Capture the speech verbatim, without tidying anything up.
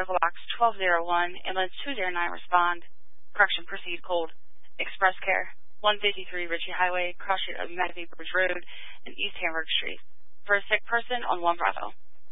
Medical Box twelve oh one, Ambulance two oh nine, respond. Correction, proceed, cold. Express Care, one fifty-three Ritchie Highway, cross street of McAfee Bridge Road and East Hamburg Street. For a sick person on one Bravo.